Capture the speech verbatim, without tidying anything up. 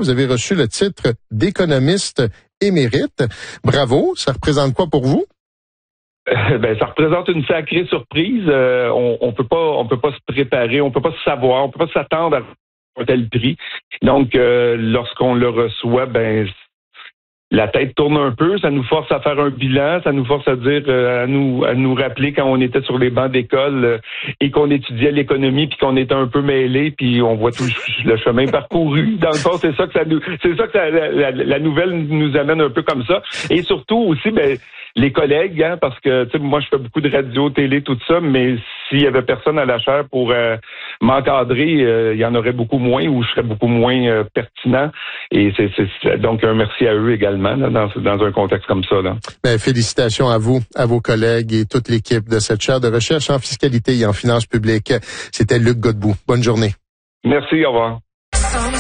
Vous avez reçu le titre d'économiste émérite. Bravo. Ça représente quoi pour vous? Euh, ben, ça représente une sacrée surprise. Euh, on, on peut pas, on peut pas se préparer, on peut pas se savoir, on peut pas s'attendre à un tel prix. Donc, euh, lorsqu'on le reçoit, ben, la tête tourne un peu. Ça nous force à faire un bilan, ça nous force à dire, euh, à nous, à nous rappeler quand on était sur les bancs d'école euh, et qu'on étudiait l'économie, puis qu'on était un peu mêlés, puis on voit tout le chemin parcouru. Dans le fond, c'est ça que ça nous, c'est ça que ça, la, la, la nouvelle nous amène un peu comme ça. Et surtout aussi, ben, les collègues, hein, parce que tu sais, moi je fais beaucoup de radio, télé, tout ça, mais s'il y avait personne à la chaire pour euh, m'encadrer, euh, il y en aurait beaucoup moins ou je serais beaucoup moins euh, pertinent. Et c'est, c'est donc un merci à eux également là, dans, dans un contexte comme ça. Là. Ben, félicitations à vous, à vos collègues et toute l'équipe de cette chaire de recherche en fiscalité et en finances publiques. C'était Luc Godbout. Bonne journée. Merci, au revoir.